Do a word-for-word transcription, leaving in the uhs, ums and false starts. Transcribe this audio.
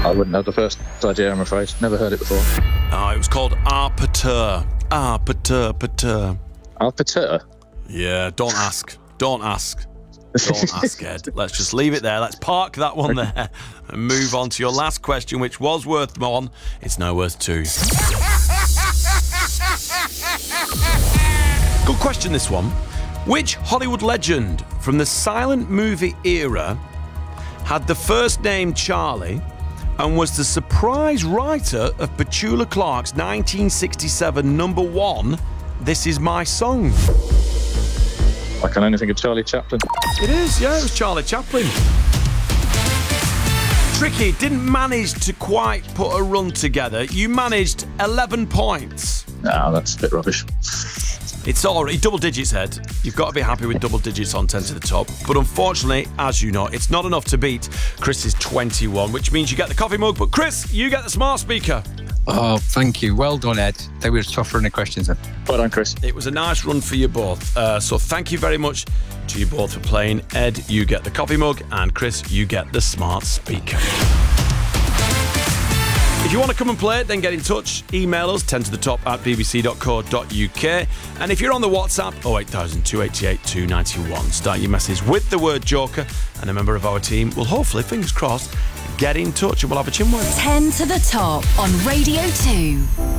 I wouldn't have the first idea, I'm afraid. Never heard it before. Oh, it was called Arpateur. Arpateur, pateur. Arpateur? Yeah, don't ask. Don't ask. Don't ask, Ed. Let's just leave it there. Let's park that one there and move on to your last question, which was worth one. It's now worth two. Good question, this one. Which Hollywood legend from the silent movie era had the first name Charlie and was the surprise writer of Petula Clark's nineteen sixty-seven number one, This Is My Song? I can only think of Charlie Chaplin. It is, yeah, it was Charlie Chaplin. Tricky, didn't manage to quite put a run together. You managed eleven points. No, that's a bit rubbish. It's all right, double digits, Ed. You've got to be happy with double digits on ten to the top. But unfortunately, as you know, it's not enough to beat Chris's twenty-one, which means you get the coffee mug. But Chris, you get the smart speaker. Oh, thank you. Well done, Ed. They were tougher in the questions then. Well done, Chris. It was a nice run for you both. Uh, so thank you very much to you both for playing. Ed, you get the coffee mug, and Chris, you get the smart speaker. If you want to come and play it, then get in touch. Email us, ten to the top at b b c dot co dot u k. And if you're on the WhatsApp, oh eight thousand, two eighty-eight, two ninety-one. Start your message with the word Joker, and a member of our team will hopefully, fingers crossed, get in touch and we'll have a chin wag. ten to the top on Radio two.